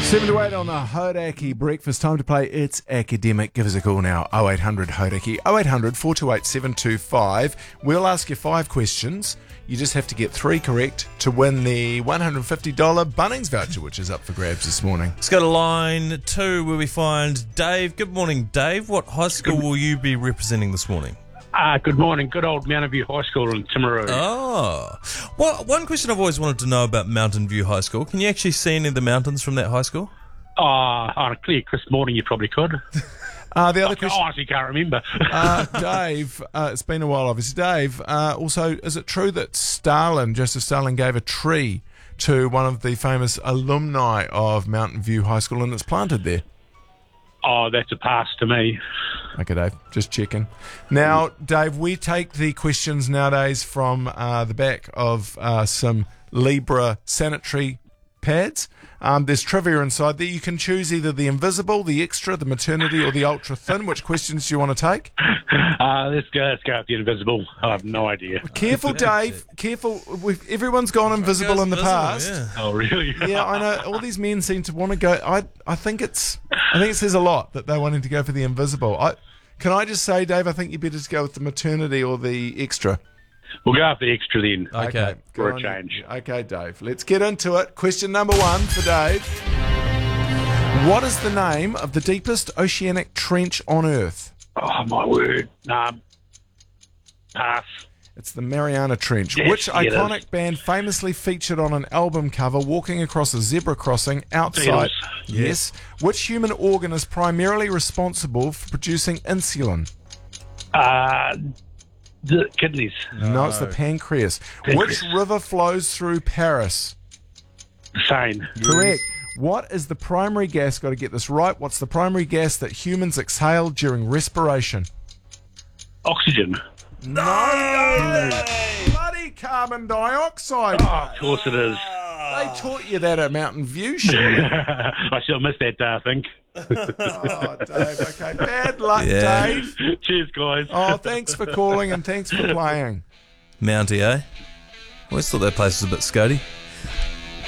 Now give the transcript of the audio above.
7 to 8 on the Hodaki Breakfast. Time to play It's Academic. Give us a call now. 0800 Hodaki. 0800 428 725. We'll ask you 5 questions. You just have to get 3 correct to win the $150 Bunnings voucher, which is up for grabs this morning. Let's go to line 2 where we find Dave. Good morning, Dave. What high school will you be representing this morning? Good morning. Good old Mountain View High School in Timaru. Oh. Well, one question I've always wanted to know about Mountain View High School. Can you actually see any of the mountains from that high school? On a clear, crisp morning, you probably could. The other I question, honestly can't remember. Dave, it's been a while, obviously. Dave, also, is it true that Joseph Stalin, gave a tree to one of the famous alumni of Mountain View High School and it's planted there? Oh, that's a pass to me. Okay, Dave, just checking. Now, Dave, we take the questions nowadays from the back of some Libra sanitary pads. There's trivia inside there. You can choose either the invisible, the extra, the maternity, or the ultra thin. Which questions do you want to take? Let's go with the invisible. I have no idea. Careful, Dave. Careful. Everyone's gone invisible in the past. Yeah. Oh, really? Yeah, I know. All these men seem to want to go. I think it says a lot that they're wanting to go for the invisible. Can I just say, Dave, I think you better just go with the maternity or the extra. We'll go after the extra then. Okay. For good a on you. change. Okay, Dave. Let's get into it. Question number 1 for Dave. What is the name of the deepest oceanic trench on Earth? Oh, my word. Pass. It's the Mariana Trench. Yes, Which it iconic is. band famously featured on an album cover walking across a zebra crossing outside? Beatles. Yes. Which human organ is primarily responsible for producing insulin? The kidneys. No, it's the pancreas. Which river flows through Paris? Seine. Correct. What is the primary gas? Got to get this right. What's the primary gas that humans exhale during respiration? Oxygen. No! Bloody carbon dioxide. Oh, of course it is. They taught you that at Mountain View, surely. I still missed that day, I think. Oh, Dave, okay. Bad luck, Yeah. Dave. Cheers, guys. Oh, thanks for calling and thanks for playing. Mountie, eh? Always thought that place was a bit scody.